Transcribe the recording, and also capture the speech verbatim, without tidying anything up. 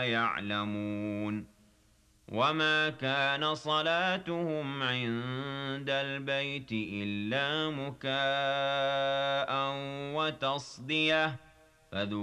يعلمون وما كان صلاتهم عند البيت إلا مكاء وتصديه